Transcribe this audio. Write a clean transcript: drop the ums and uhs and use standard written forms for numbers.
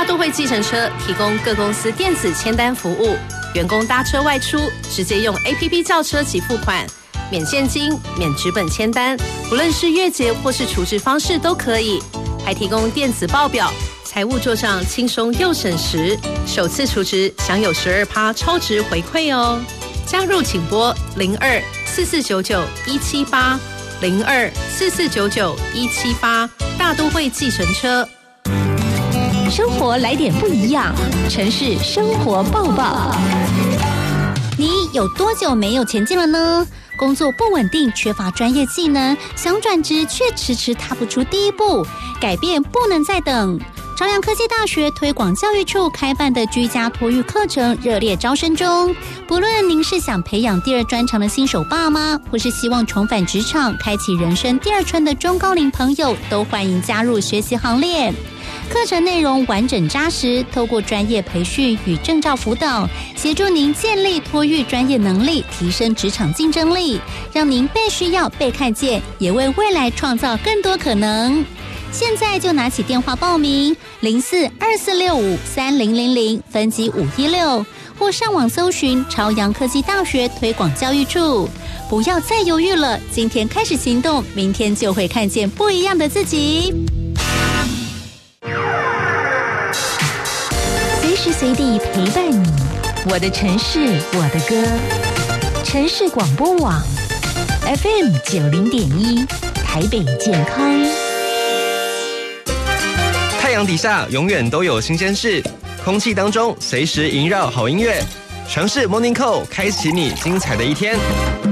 都会计程车提供各公司电子签单服务，员工搭车外出直接用 APP 叫车及付款，免现金、免纸本签单，不论是月结或是储值方式都可以，还提供电子报表，财务做账轻松又省时，首次储值享有12%超值回馈哦。加入请拨02-4499-178，02-4499-178，大都会计程车。 生活来点不一样，城市生活报报。你有多久没有前进了呢？工作不稳定，缺乏专业技能，想转职却迟迟踏不出第一步，改变不能再等。朝阳科技大学推广教育处开办的居家托育课程热烈招生中，不论您是想培养第二专长的新手爸妈，或是希望重返职场开启人生第二春的中高龄朋友，都欢迎加入学习行列。课程内容完整扎实，透过专业培训与证照辅导，协助您建立托育专业能力，提升职场竞争力，让您被需要、被看见，也为未来创造更多可能。现在就拿起电话报名0424653000分机516，或上网搜寻朝阳科技大学推广教育处。不要再犹豫了，今天开始行动，明天就会看见不一样的自己。随时随地陪伴你，我的城市，我的歌。城市广播网 FM90.1，台北健康。 太阳底下永远都有新鲜事，空气当中随时萦绕好音乐。城市 Morning Call 开启你精彩的一天。